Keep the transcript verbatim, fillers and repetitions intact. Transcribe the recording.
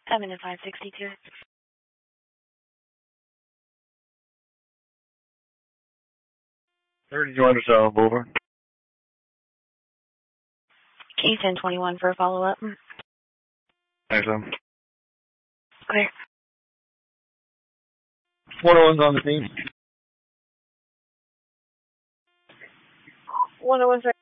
seven to five sixty-two. thirty Georgia South Boulevard. Key ten twenty-one for a follow-up. Thanks, Sam. Clear. one oh one's on the team. one oh one, sorry.